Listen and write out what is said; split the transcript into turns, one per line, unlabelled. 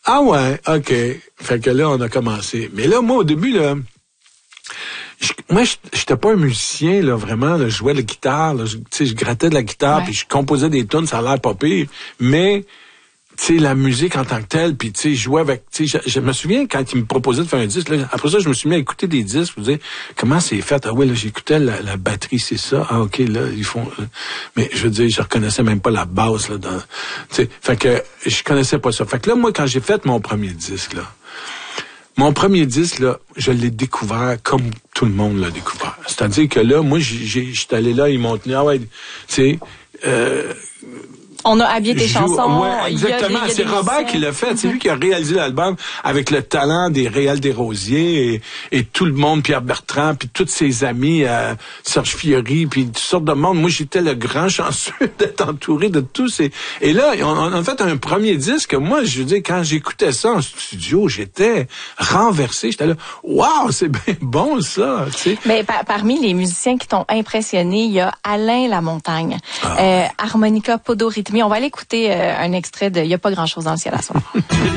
Ah ouais, OK. Fait que là, on a commencé. Mais là, moi, au début, là, j'étais pas un musicien, là, vraiment. Là, je jouais de la guitare. Là, je grattais de la guitare, puis je composais des tunes, ça a l'air pas pire. Mais... tu sais, la musique en tant que telle, puis tu sais, je jouais avec, tu sais, je me souviens quand ils me proposaient de faire un disque, là, après ça, je me suis mis à écouter des disques, pour dire, comment c'est fait? Ah ouais, là, j'écoutais la batterie, c'est ça. Ah, OK, là, ils font, mais je veux dire, je reconnaissais même pas la basse, là, tu sais, fait que, je connaissais pas ça. Fait que là, moi, quand j'ai fait mon premier disque, là, je l'ai découvert comme tout le monde l'a découvert. C'est-à-dire que là, moi, j'étais allé là, ils m'ont tenu, ah ouais, tu sais,
on a habillé tes chansons.
Ouais, exactement. C'est Robert qui l'a fait. C'est lui qui a réalisé l'album avec le talent des Réal Desrosiers et tout le monde, Pierre Bertrand, puis tous ses amis, Serge Fiori, puis toutes sortes de monde. Moi, j'étais le grand chanceux d'être entouré de tous. Et là, on a fait un premier disque. Moi, je veux dire, quand j'écoutais ça en studio, j'étais renversé. J'étais là, waouh, c'est bien bon ça. Tu sais.
Mais parmi les musiciens qui t'ont impressionné, il y a Alain Lamontagne, harmonica, podo rythmé. On va aller écouter un extrait de « Il n'y a pas grand-chose dans le ciel à soir ».